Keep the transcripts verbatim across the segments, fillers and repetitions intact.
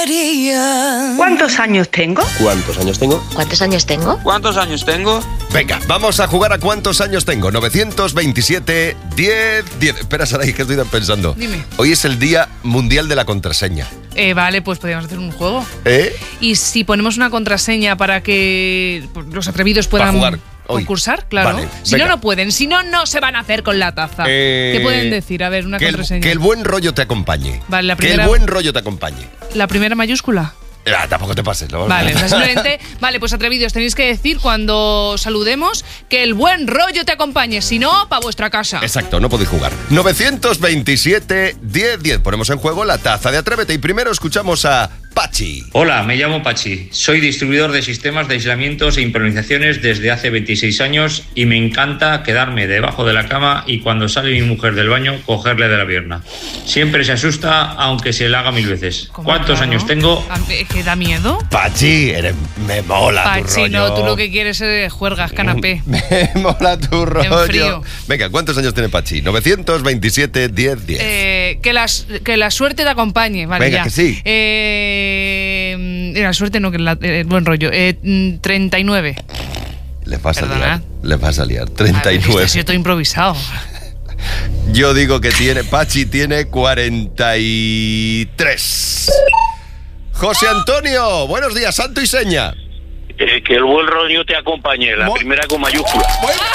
quería. ¿Cuántos años tengo? ¿Cuántos años tengo? ¿Cuántos años tengo? ¿Cuántos años tengo? Venga, vamos a jugar a cuántos años tengo. novecientos veintisiete, diez, diez. Espera, Saray, que estoy pensando. Dime. Hoy es el Día Mundial de la Contraseña. Eh, vale, pues podríamos hacer un juego. ¿Eh? Y si ponemos una contraseña para que los atrevidos puedan jugar hoy. concursar, claro. Vale, si venga. no, no pueden. Si no, no se van a hacer con la taza. Eh, ¿Qué pueden decir? A ver, una que el, contraseña. que el buen rollo te acompañe. Vale, la Que primera- el buen rollo te acompañe. La primera mayúscula. Ah, tampoco te pases. Lo Vale, o sea, simplemente, vale, pues atrevidos, tenéis que decir cuando saludemos que el buen rollo te acompañe, si no, para vuestra casa. Exacto, no podéis jugar. novecientos veintisiete, diez, diez. Ponemos en juego la taza de Atrévete y primero escuchamos a Pachi. Hola, me llamo Pachi. Soy distribuidor de sistemas de aislamientos e impermeabilizaciones desde hace veintiséis años y me encanta quedarme debajo de la cama y cuando sale mi mujer del baño, cogerle de la pierna. Siempre se asusta, aunque se la haga mil veces. ¿Cómo ¿Cuántos raro? años tengo? Ah, ¿es que da miedo? Pachi, eres, me mola tu Pachi, rollo. no, tú lo que quieres es juergas, canapé. Me mola tu rollo. frío. Venga, ¿cuántos años tiene Pachi? novecientos veintisiete, diez, diez. Eh, que, las, que la suerte te acompañe, vale, Venga, ya. que sí. Eh, la suerte no, que la- el buen rollo. Eh, mm, treinta y nueve. Les vas a Perdona. liar. Les vas a liar. A ver, treinta y nueve. esto ha sido improvisado. Yo digo que tiene, Pachi tiene cuarenta y tres. José Antonio, buenos días, santo y seña. Eh, que el buen rollo te acompañe, la Mo- primera con mayúscula.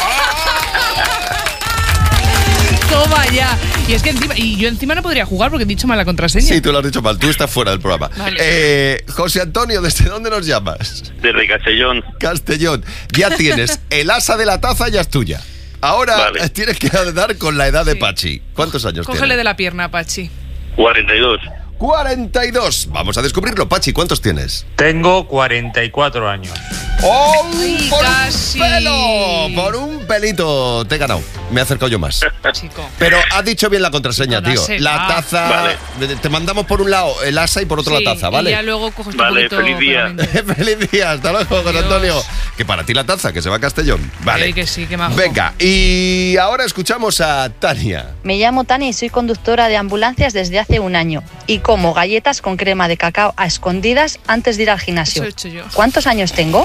Toma ya. Y es que encima, y yo encima no podría jugar porque he dicho mal la contraseña. Sí, tú lo has dicho mal, tú estás fuera del programa. Vale. Eh, José Antonio, ¿desde dónde nos llamas? Desde Castellón. Castellón. Ya tienes, el asa de la taza ya es tuya. Ahora Vale. eh, tienes que dar con la edad de Sí. Pachi. ¿Cuántos años Cógele tienes? de la pierna, Pachi. cuarenta y dos. cuarenta y dos. Vamos a descubrirlo, Pachi, ¿cuántos tienes? Tengo cuarenta y cuatro años. ¡Oh! Ay, ¡Por casi. un pelo! Por un pelito. Te he ganado. Me he acercado yo más. Chico. Pero has dicho bien la contraseña, No la tío. sé. La Ah. taza. Vale. Te mandamos por un lado el asa y por otro Sí, la taza, ¿vale? Y ya luego coges tu Vale, poquito feliz día. pegamento. Feliz día, hasta luego, José Adiós. Antonio. Que para ti la taza, que se va a Castellón. Vale. Ay, que sí, que majo. Venga, y ahora escuchamos a Tania. Me llamo Tania y soy conductora de ambulancias desde hace un año y como galletas con crema de cacao a escondidas antes de ir al gimnasio. Eso he hecho yo. ¿Cuántos años tengo?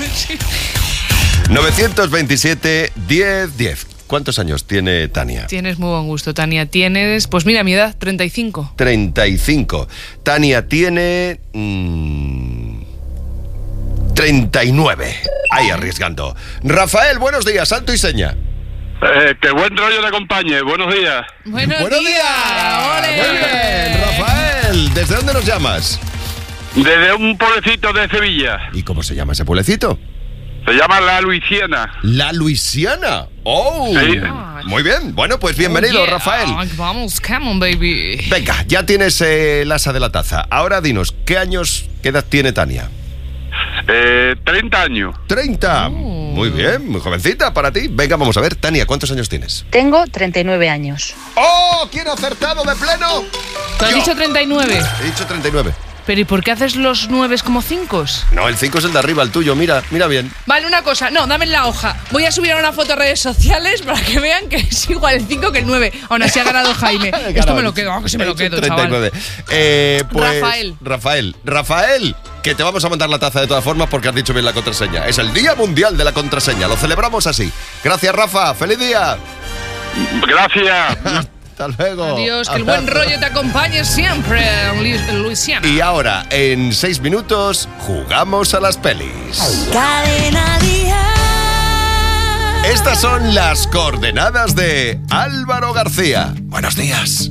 novecientos veintisiete, diez, diez. ¿Cuántos años tiene Tania? Tienes muy buen gusto, Tania. Tienes, pues mira, mi edad, treinta y cinco. treinta y cinco. Tania tiene... mmm, treinta y nueve. Ahí arriesgando. Rafael, buenos días, salto y seña. Eh, que el buen rollo te acompañe. Buenos días. Buenos, ¡Buenos días! ¡Ole! Muy bien, Rafael. ¿Desde dónde nos llamas? Desde un pueblecito de Sevilla. ¿Y cómo se llama ese pueblecito? Se llama La Luisiana. La Luisiana. ¡Oh! Sí. Muy bien. Bueno, pues bienvenido, Oh, yeah. Rafael. Vamos, come on, baby. Venga, ya tienes eh, el asa de la taza. Ahora dinos, ¿qué años, qué edad tiene Tania? Eh, treinta años. treinta. Oh. Muy bien, muy jovencita para ti. Venga, vamos a ver. Tania, ¿cuántos años tienes? Tengo treinta y nueve años. ¡Oh! ¿Quién ha acertado de pleno? ¿Tú has Yo. dicho treinta y nueve? He dicho treinta y nueve. ¿Pero y por qué haces los nueve como cinco? No, el cinco es el de arriba, el tuyo. Mira, mira bien. Vale, una cosa, no, dame la hoja. Voy a subir una foto a redes sociales para que vean que es igual el cinco que el nueve. Aún así ha ganado Jaime. Esto me lo quedo, aunque sí me He lo dicho quedo, treinta y nueve. chaval. Eh, pues, Rafael. Rafael. Rafael, que te vamos a mandar la taza de todas formas porque has dicho bien la contraseña. Es el Día Mundial de la Contraseña. Lo celebramos así. Gracias, Rafa. ¡Feliz día! Gracias. Hasta luego. Adiós, que el buen Abrazo. rollo te acompañe siempre en Lu- en Luisiana. Y ahora, en seis minutos, jugamos a las pelis. Cadena Dial. Estas son las coordenadas de Álvaro García. Buenos días.